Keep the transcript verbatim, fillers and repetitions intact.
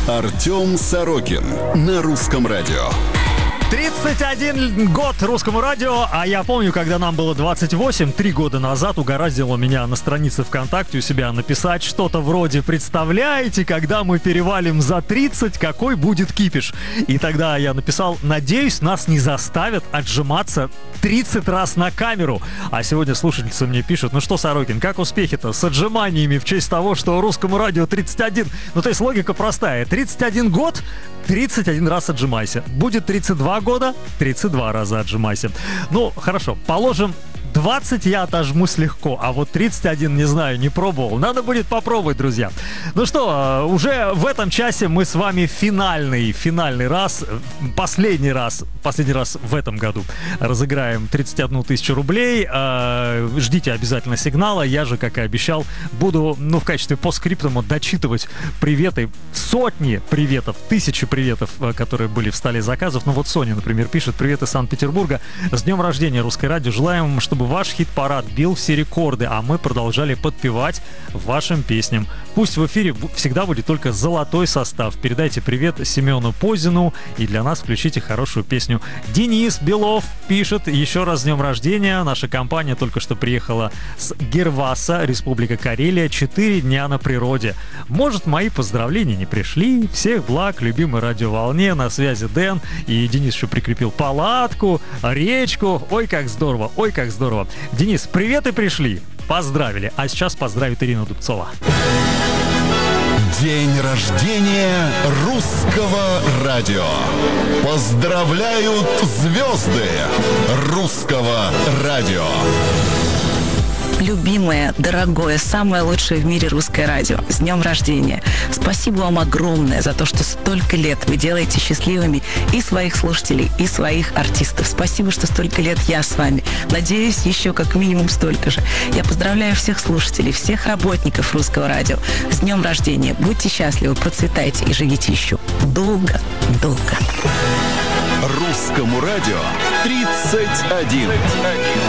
Артем Сорокин на Русском радио. тридцать один год Русскому радио, а я помню, когда нам было двадцать восемь, три года назад угораздило меня на странице ВКонтакте у себя написать что-то вроде «Представляете, когда мы перевалим за тридцать, какой будет кипиш?» И тогда я написал: «Надеюсь, нас не заставят отжиматься тридцать раз на камеру». А сегодня слушательницы мне пишут: «Ну что, Сорокин, как успехи-то с отжиманиями в честь того, что Русскому радио тридцать один?» Ну, то есть логика простая. тридцать один год, тридцать один раз отжимайся. Будет тридцать два года, тридцать два раза отжимайся. Ну, хорошо, положим, двадцать я отожмусь легко, а вот тридцать один, не знаю, не пробовал. Надо будет попробовать, друзья. Ну что, уже в этом часе мы с вами финальный, финальный раз, последний раз, последний раз в этом году разыграем тридцать одну тысячу рублей. Ждите обязательно сигнала. Я же, как и обещал, буду, ну, в качестве постскриптума дочитывать приветы, сотни приветов, тысячи приветов, которые были в столе заказов. Ну вот Соня, например, пишет: «Привет из Санкт-Петербурга. С днем рождения, Русское радио. Желаем, чтобы ваш хит-парад бил все рекорды, а мы продолжали подпевать вашим песням. Пусть в эфире всегда будет только золотой состав. Передайте привет Семену Позину и для нас включите хорошую песню». Денис Белов пишет: «Еще раз с днем рождения. Наша компания только что приехала с Герваса, Республика Карелия. Четыре дня на природе. Может, мои поздравления не пришли? Всех благ, любимой радиоволне. На связи Дэн». И Денис еще прикрепил палатку, речку. Ой, как здорово, ой, как здорово. Денис, приветы пришли. Поздравили. А сейчас поздравит Ирина Дубцова. День рождения Русского радио. Поздравляют звезды Русского радио. Любимое, дорогое, самое лучшее в мире Русское радио. С днем рождения. Спасибо вам огромное за то, что столько лет вы делаете счастливыми и своих слушателей, и своих артистов. Спасибо, что столько лет я с вами. Надеюсь, еще как минимум столько же. Я поздравляю всех слушателей, всех работников Русского радио. С днем рождения. Будьте счастливы, процветайте и живите еще долго-долго. Русскому радио тридцать один.